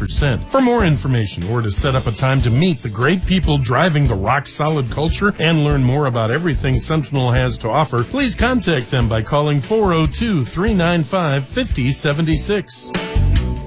5%. For more information or to set up a time to meet the great people driving the Rock Solid culture and learn more about everything Sentinel has to offer, please contact them by calling 402-395-5076.